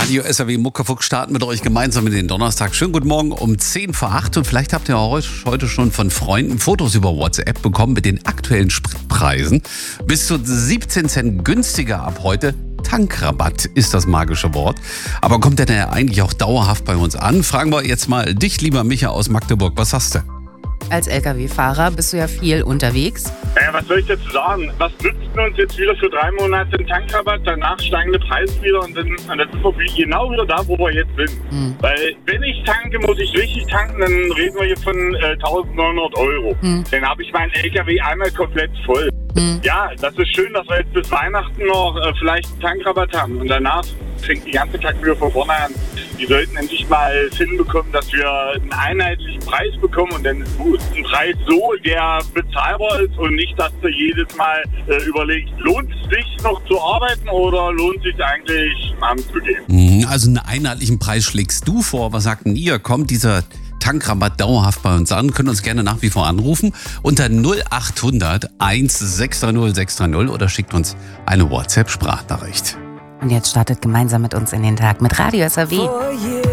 Radio SAW Muckefuck starten mit euch gemeinsam in den Donnerstag. Schönen guten Morgen um 10 vor 8 und vielleicht habt ihr heute schon von Freunden Fotos über WhatsApp bekommen mit den aktuellen Spritpreisen. Bis zu 17 Cent günstiger ab heute. Tankrabatt ist das magische Wort. Aber kommt der denn ja eigentlich auch dauerhaft bei uns an? Fragen wir jetzt mal dich, lieber Micha aus Magdeburg. Was hast du? Als Lkw-Fahrer bist du ja viel unterwegs. Naja, was soll ich dazu sagen? Was nützt uns jetzt wieder für 3 Monate ein Tankrabatt, danach steigende Preise wieder und dann sind wir genau wieder da, wo wir jetzt sind. Weil wenn ich tanke, muss ich richtig tanken, dann reden wir hier von 1.900 Euro. Dann habe ich meinen LKW einmal komplett voll. Ja, das ist schön, dass wir jetzt bis Weihnachten noch vielleicht einen Tankrabatt haben und danach fängt die ganze Tag wieder von vorne an. Die sollten endlich mal hinbekommen, dass wir einen einheitlichen Preis bekommen und dann ist gut. Ein Preis so, der bezahlbar ist und nicht, dass du jedes Mal überlegst, lohnt es sich noch zu arbeiten oder lohnt es sich eigentlich Abend zu gehen? Also einen einheitlichen Preis schlägst du vor. Was sagt denn ihr? Kommt dieser Tankrabatt dauerhaft bei uns an? Könnt uns gerne nach wie vor anrufen unter 0800 1630 630 oder schickt uns eine WhatsApp-Sprachnachricht. Und jetzt startet gemeinsam mit uns in den Tag mit Radio SAW.